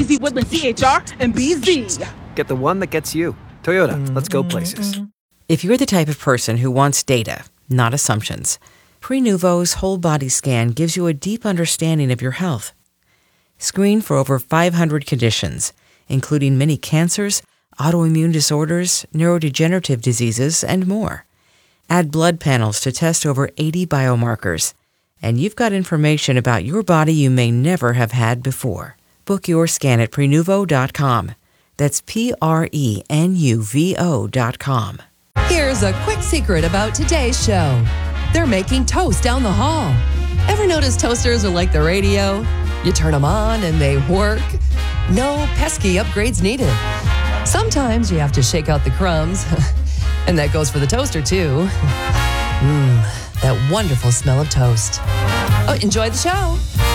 Easy Woodland CHR and BZ. Get the one that gets you. Toyota, let's go places. If you're the type of person who wants data, not assumptions, Prenuvo's whole body scan gives you a deep understanding of your health. Screen for over 500 conditions, including many cancers, autoimmune disorders, neurodegenerative diseases, and more. Add blood panels to test over 80 biomarkers, and you've got information about your body you may never have had before. Book your scan at Prenuvo.com. That's Prenuvo.com. Here's a quick secret about today's show. They're making toast down the hall. Ever notice toasters are like the radio? You turn them on and they work. No pesky upgrades needed. Sometimes you have to shake out the crumbs. And that goes for the toaster, too. That wonderful smell of toast. Oh, enjoy the show.